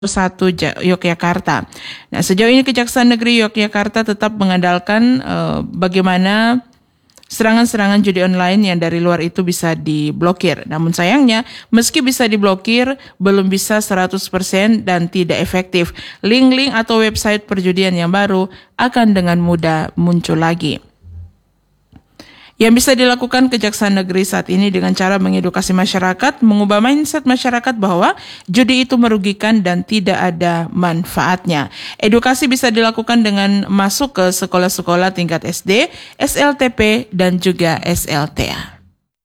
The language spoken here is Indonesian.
Yogyakarta. Nah, sejauh ini Kejaksaan Negeri Yogyakarta tetap mengandalkan bagaimana serangan-serangan judi online yang dari luar itu bisa diblokir. Namun sayangnya, meski bisa diblokir, belum bisa 100% dan tidak efektif. Link-link atau website perjudian yang baru akan dengan mudah muncul lagi. Yang bisa dilakukan Kejaksaan Negeri saat ini dengan cara mengedukasi masyarakat, mengubah mindset masyarakat bahwa judi itu merugikan dan tidak ada manfaatnya. Edukasi bisa dilakukan dengan masuk ke sekolah-sekolah tingkat SD, SLTP, dan juga SLTA.